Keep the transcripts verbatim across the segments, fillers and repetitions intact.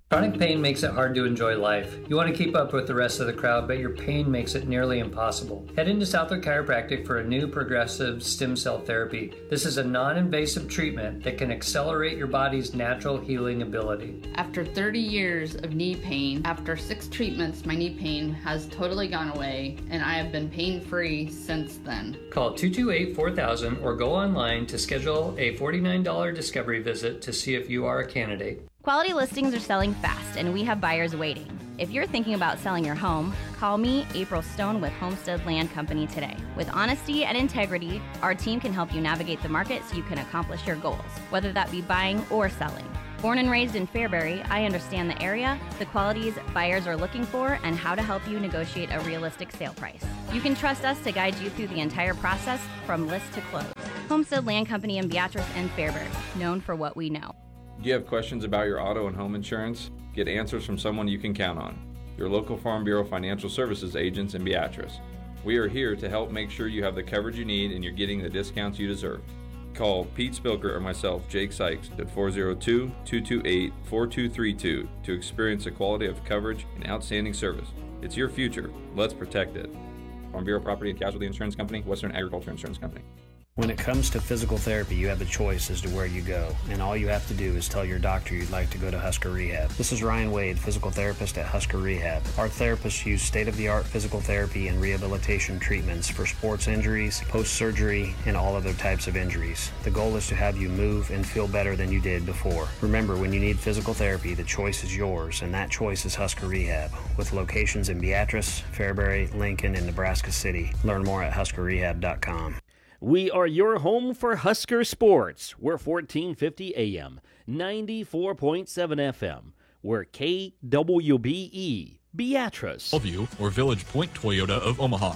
Chronic pain makes it hard to enjoy life. You want to keep up with the rest of the crowd, but your pain makes it nearly impossible. Head into Southwood Chiropractic for a new progressive stem cell therapy. This is a non-invasive treatment that can accelerate your body's natural healing ability. After thirty years of knee pain, after six treatments, my knee pain has totally gone away, and I have been pain-free since then. Call two two eight, four thousand or go online to schedule a forty-nine dollars discovery visit to see if you are a candidate. Quality listings are selling fast, and we have buyers waiting. If you're thinking about selling your home, call me, April Stone, with Homestead Land Company today. With honesty and integrity, our team can help you navigate the market so you can accomplish your goals, whether that be buying or selling. Born and raised in Fairbury, I understand the area, the qualities buyers are looking for, and how to help you negotiate a realistic sale price. You can trust us to guide you through the entire process from list to close. Homestead Land Company in Beatrice and Fairbury, known for what we know. Do you have questions about your auto and home insurance? Get answers from someone you can count on. Your local Farm Bureau Financial Services agents in Beatrice. We are here to help make sure you have the coverage you need and you're getting the discounts you deserve. Call Pete Spilker or myself, Jake Sykes, at four oh two, two two eight, four two three two to experience the quality of coverage and outstanding service. It's your future. Let's protect it. Farm Bureau Property and Casualty Insurance Company, Western Agriculture Insurance Company. When it comes to physical therapy, you have a choice as to where you go, and all you have to do is tell your doctor you'd like to go to Husker Rehab. This is Ryan Wade, physical therapist at Husker Rehab. Our therapists use state-of-the-art physical therapy and rehabilitation treatments for sports injuries, post-surgery, and all other types of injuries. The goal is to have you move and feel better than you did before. Remember, when you need physical therapy, the choice is yours, and that choice is Husker Rehab, with locations in Beatrice, Fairbury, Lincoln, and Nebraska City. Learn more at husker rehab dot com. We are your home for Husker sports. We're fourteen fifty A M, ninety-four point seven F M. We're K W B E, Beatrice. Bellevue or Village Point Toyota of Omaha.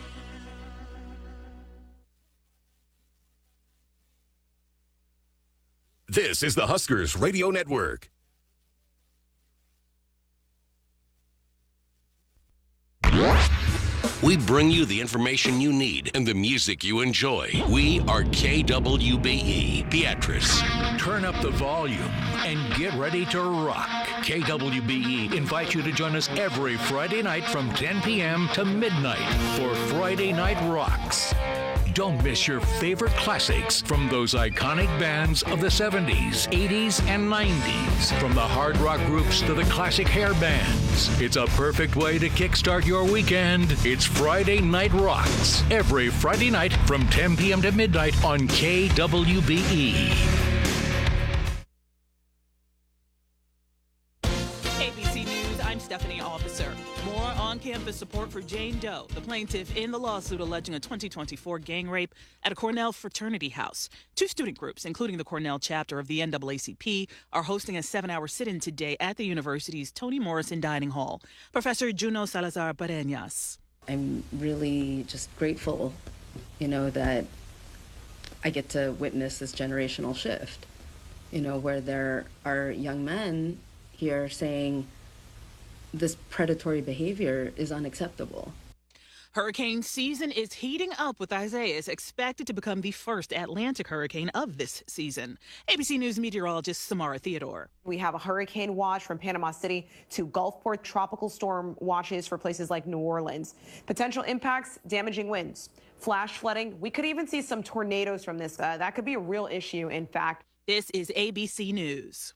This is the Huskers Radio Network. We bring you the information you need and the music you enjoy. We are K W B E, Beatrice. Turn up the volume and get ready to rock. K W B E invites you to join us every Friday night from ten p.m. to midnight for Friday Night Rocks. Don't miss your favorite classics from those iconic bands of the seventies, eighties, and nineties. From the hard rock groups to the classic hair bands. It's a perfect way to kickstart your weekend. It's Friday Night Rocks. Every Friday night from ten p.m. to midnight on K W B E. A B C News, I'm Stephanie Officer. More on-campus support for Jane Doe, the plaintiff in the lawsuit alleging a twenty twenty-four gang rape at a Cornell fraternity house. Two student groups, including the Cornell chapter of the N double A C P, are hosting a seven-hour sit-in today at the university's Toni Morrison Dining Hall. Professor Juno Salazar Pareñas. I'm really just grateful, you know, that I get to witness this generational shift, you know, where there are young men here saying, this predatory behavior is unacceptable. Hurricane season is heating up, with Isaias expected to become the first Atlantic hurricane of this season. A B C News meteorologist Samara Theodore. We have a hurricane watch from Panama City to Gulfport, tropical storm watches for places like New Orleans. Potential impacts, damaging winds, flash flooding. We could even see some tornadoes from this. Uh, that could be a real issue, in fact. This is A B C News.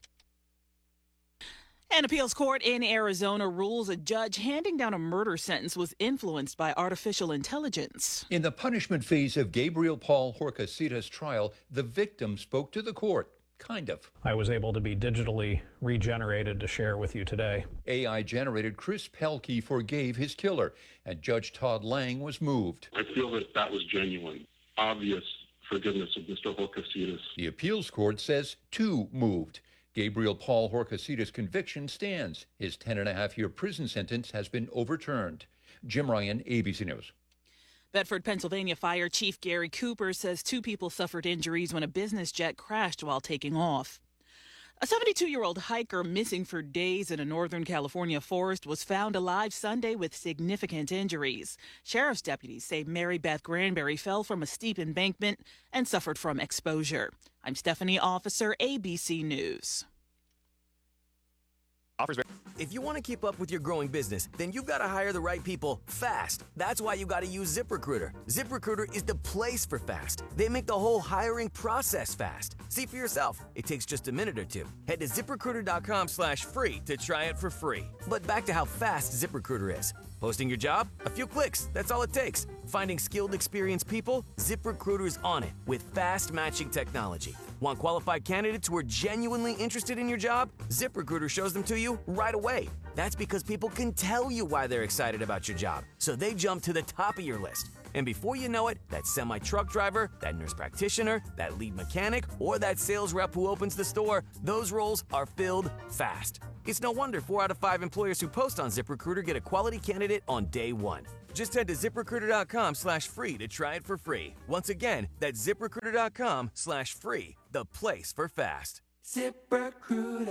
An appeals court in Arizona rules a judge handing down a murder sentence was influenced by artificial intelligence. In the punishment phase of Gabriel Paul Horcasitas' trial, the victim spoke to the court. Kind of. I was able to be digitally regenerated to share with you today. A I-generated Chris Pelkey forgave his killer, and Judge Todd Lang was moved. I feel that that was genuine, obvious forgiveness of Mister Horcasitas. The appeals court says two moved. Gabriel Paul Horcasitas' conviction stands. His ten and a half year prison sentence has been overturned. Jim Ryan, A B C News. Bedford, Pennsylvania Fire Chief Gary Cooper says two people suffered injuries when a business jet crashed while taking off. A seventy-two-year-old hiker missing for days in a Northern California forest was found alive Sunday with significant injuries. Sheriff's deputies say Mary Beth Granberry fell from a steep embankment and suffered from exposure. I'm Stephanie Officer, A B C News. Offers vary. If you want to keep up with your growing business, then you've got to hire the right people fast. That's why you got to use ZipRecruiter. ZipRecruiter is the place for fast. They make the whole hiring process fast. See for yourself. It takes just a minute or two. Head to ZipRecruiter.com slash free to try it for free. But back to how fast ZipRecruiter is. Posting your job? A few clicks. That's all it takes. Finding skilled, experienced people? ZipRecruiter's on it with fast matching technology. Want qualified candidates who are genuinely interested in your job? ZipRecruiter shows them to you right away. That's because people can tell you why they're excited about your job, so they jump to the top of your list. And before you know it, that semi-truck driver, that nurse practitioner, that lead mechanic, or that sales rep who opens the store, those roles are filled fast. It's no wonder four out of five employers who post on ZipRecruiter get a quality candidate on day one. Just head to ZipRecruiter.com slash free to try it for free. Once again, that's ZipRecruiter.com slash free, the place for fast. ZipRecruiter.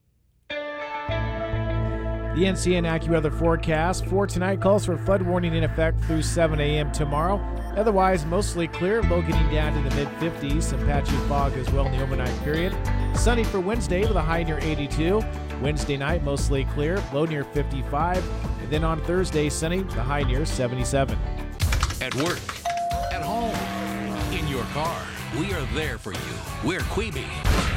The N C N AccuWeather forecast for tonight calls for flood warning in effect through seven a.m. tomorrow. Otherwise, mostly clear, low getting down to the mid fifties. Some patchy fog as well in the overnight period. Sunny for Wednesday with a high near eighty-two. Wednesday night, mostly clear, low near fifty-five. And then on Thursday, sunny, the high near seventy-seven. At work, at home, in your car, we are there for you. We're Quibi.